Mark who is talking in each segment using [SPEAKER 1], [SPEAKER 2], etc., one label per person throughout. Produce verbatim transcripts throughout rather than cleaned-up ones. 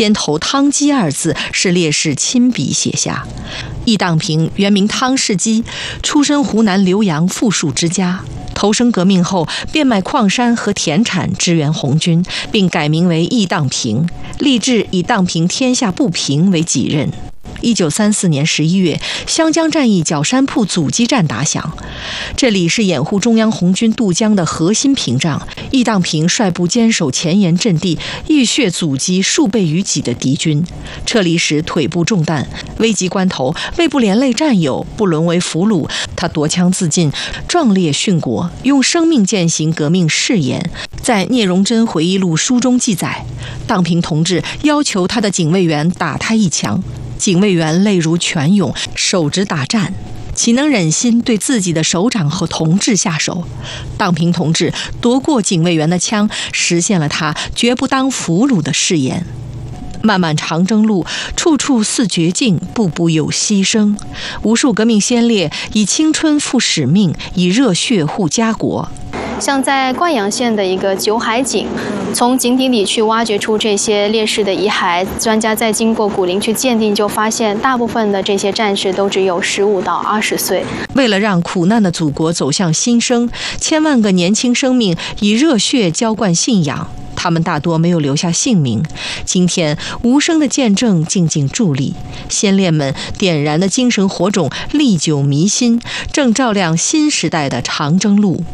[SPEAKER 1] 先头汤基二字是烈士亲笔写下。易当平原名汤世基，出身湖南浏阳富庶之家。投身革命后，变卖矿山和田产支援红军，并改名为易当平，立志以荡平天下不平为己任。一九三四年十一月，湘江战役角山铺阻击战打响，这里是掩护中央红军渡江的核心屏障。易当平率部坚守前沿阵地，浴血阻击数倍于己的敌军。撤离时腿部中弹，危急关头为不连累战友，不沦为俘虏，他夺枪自尽，壮烈殉国，用生命践行革命誓言。在聂荣臻回忆录书中记载，当平同志要求他的警卫员打他一枪。警卫员泪如泉涌，手执打战，岂能忍心对自己的首长和同志下手？当平同志夺过警卫员的枪，实现了他绝不当俘虏的誓言。漫漫长征路，处处似绝境，步步有牺牲。无数革命先烈以青春赴使命，以热血护家国。
[SPEAKER 2] 像在灌阳县的一个九海井，从井底里去挖掘出这些烈士的遗骸，专家在经过骨龄去鉴定，就发现大部分的这些战士都只有十五到二十岁。
[SPEAKER 1] 为了让苦难的祖国走向新生，千万个年轻生命以热血浇灌信仰，他们大多没有留下姓名。今天无声的见证静静伫立，先烈们点燃的精神火种历久弥新，正照亮新时代的长征路。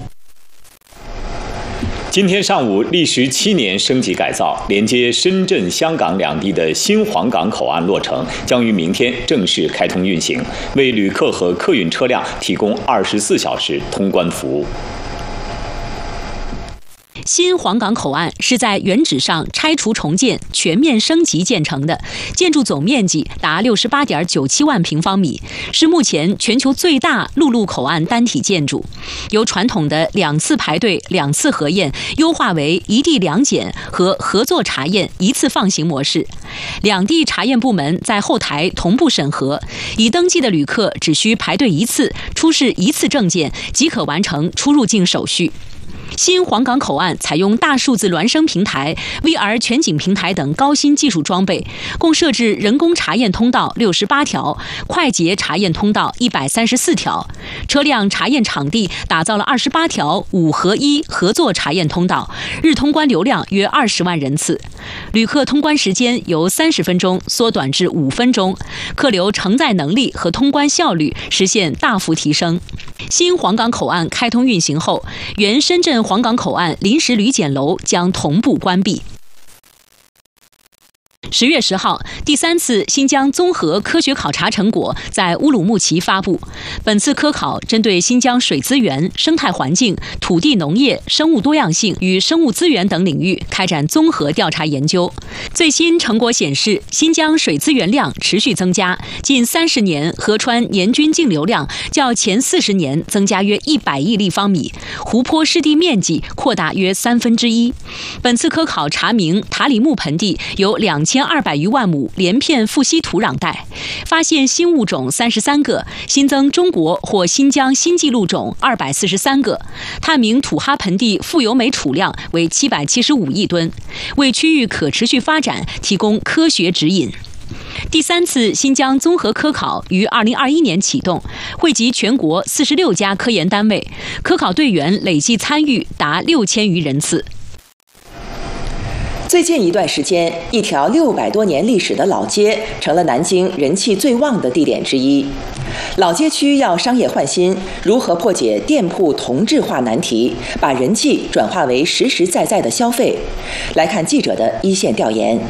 [SPEAKER 3] 今天上午，历时七年升级改造、连接深圳、香港两地的新黄港口岸落成，将于明天正式开通运行，为旅客和客运车辆提供二十四小时通关服务。
[SPEAKER 4] 新黄港口岸是在原址上拆除重建、全面升级建成的，建筑总面积达六十八点九七万平方米，是目前全球最大陆路口岸单体建筑。由传统的两次排队、两次核验，优化为一地两检和合作查验一次放行模式。两地查验部门在后台同步审核，已登记的旅客只需排队一次，出示一次证件，即可完成出入境手续。新黄港口岸采用大数字孪生平台、V R 全景平台等高新技术装备，共设置人工查验通道六十八条，快捷查验通道一百三十四条，车辆查验场地打造了二十八条五合一合作查验通道，日通关流量约二十万人次，旅客通关时间由三十分钟缩短至五分钟，客流承载能力和通关效率实现大幅提升。新黄港口岸开通运行后，原深圳黄港口岸临时旅检楼将同步关闭。十月十号，第三次新疆综合科学考察成果在乌鲁木齐发布。本次科考针对新疆水资源、生态环境、土地农业、生物多样性与生物资源等领域开展综合调查研究。最新成果显示，新疆水资源量持续增加，近三十年河川年均净流量较前四十年增加约一百亿立方米，湖泊湿地面积扩大约三分之一。本次科考查明塔里木盆地有两千二百余万亩连片富硒土壤带，发现新物种三十三个，新增中国或新疆新纪录种二百四十三个。探明土哈盆地富油煤储量为七百七十五亿吨，为区域可持续发展提供科学指引。第三次新疆综合科考于二零二一年启动，汇集全国四十六家科研单位，科考队员累计参与达六千余人次。
[SPEAKER 5] 最近一段时间，一条六百多年历史的老街成了南京人气最旺的地点之一。老街区要商业换新，如何破解店铺同质化难题，把人气转化为实实在在的消费？来看记者的一线调研。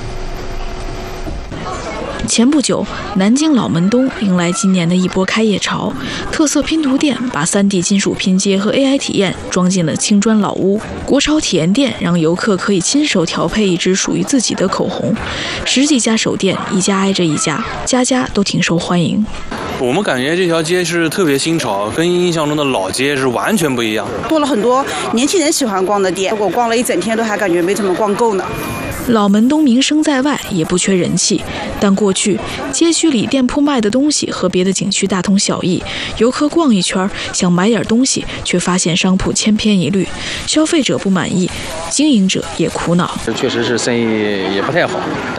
[SPEAKER 6] 前不久，南京老门东迎来今年的一波开业潮，特色拼图店把 三 D 金属拼接和 A I 体验装进了青砖老屋，国潮体验店让游客可以亲手调配一支属于自己的口红，十几家手店一家挨着一家，家家都挺受欢迎。
[SPEAKER 7] 我们感觉这条街是特别新潮，跟印象中的老街是完全不一样，
[SPEAKER 8] 多了很多年轻人喜欢逛的店，我逛了一整天都还感觉没怎么逛够呢。
[SPEAKER 6] 老门东名声在外，也不缺人气，但过去街区里店铺卖的东西和别的景区大同小异，游客逛一圈想买点东西，却发现商铺千篇一律，消费者不满意，经营者也苦恼。
[SPEAKER 9] 确实是生意也不太好，